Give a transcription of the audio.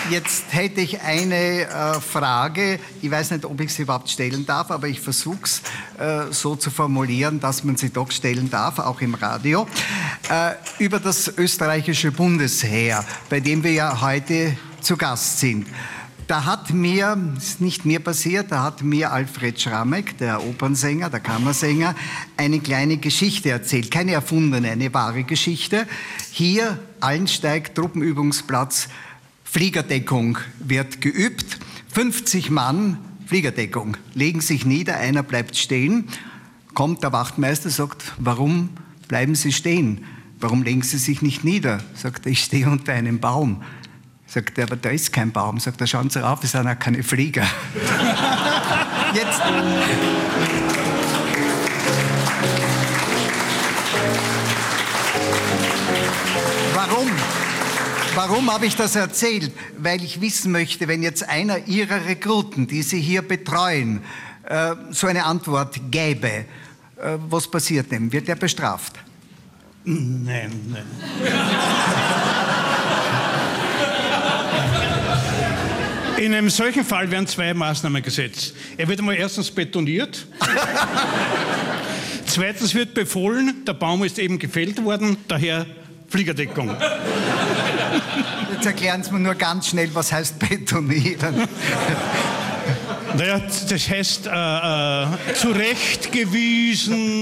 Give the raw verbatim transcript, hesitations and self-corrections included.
Jetzt hätte ich eine äh, Frage. Ich weiß nicht, ob ich sie überhaupt stellen darf, aber ich versuche es äh, so zu formulieren, dass man sie doch stellen darf, auch im Radio. Äh, über das österreichische Bundesheer, bei dem wir ja heute zu Gast sind. Da hat mir, ist nicht mir passiert, da hat mir Alfred Schrammeck, der Opernsänger, der Kammersänger, eine kleine Geschichte erzählt. Keine erfundene, eine wahre Geschichte. Hier, Allensteig, Truppenübungsplatz, Fliegerdeckung wird geübt. fünfzig Mann, Fliegerdeckung, legen sich nieder, einer bleibt stehen. Kommt der Wachtmeister, sagt, warum bleiben Sie stehen? Warum legen Sie sich nicht nieder? Sagt er, ich stehe unter einem Baum. Sagt er, aber da ist kein Baum. Sagt er, schauen Sie rauf, es sind auch keine Flieger. Jetzt. Warum? Warum habe ich das erzählt? Weil ich wissen möchte, wenn jetzt einer Ihrer Rekruten, die Sie hier betreuen, äh, so eine Antwort gäbe, äh, was passiert dem? Wird er bestraft? Nein, nein. In einem solchen Fall werden zwei Maßnahmen gesetzt. Er wird einmal erstens betoniert. Zweitens wird befohlen, der Baum ist eben gefällt worden, daher Fliegerdeckung. Jetzt erklären Sie mir nur ganz schnell, was heißt betonieren. Naja, das heißt äh, äh, zurechtgewiesen.